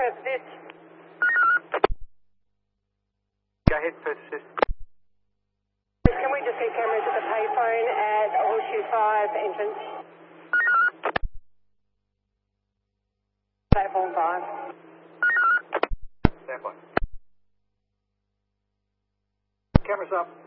first assist. Go ahead, first assist. Can we just get cameras at the payphone at Horseshoe 5 entrance? Platform 5. Stand by. Cameras up.